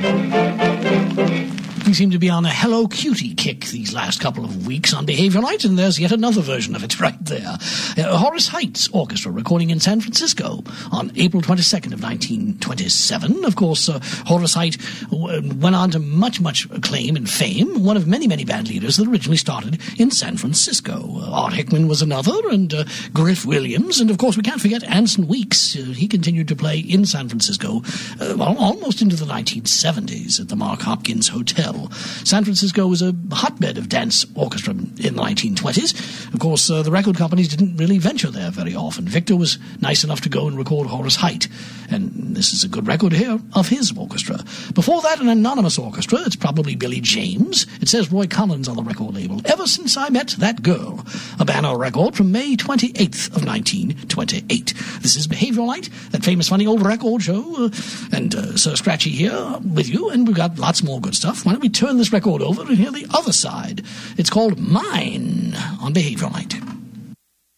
We seem to be on a Hello Cutie kick these last couple of weeks on Behavior Night, and there's yet another version of it right there. Horace Heights Orchestra recording in San Francisco on April 22nd of 1927. Of course, Horace Height went on to much acclaim and fame, one of many band leaders that originally started in San Francisco. Art Hickman was another, and Griff Williams, and of course we can't forget Anson Weeks. He continued to play in San Francisco almost into the 1970s at the Mark Hopkins Hotel. San Francisco was a hotbed of dance orchestra in the 1920s. Of course, the record companies didn't really venture there very often. Victor was nice enough to go and record Horace Height, and this is a good record here of his orchestra. Before that, an anonymous orchestra. It's probably Billy James. It says Roy Collins on the record label. Ever Since I Met That Girl, a Banner record from May 28th of 1928. This is Behavioral Night, that famous funny old record show, and Sir Scratchy here with you, and we've got lots more good stuff. Why don't we turn this record over and hear the other side? It's called Mine on Behavioral Night.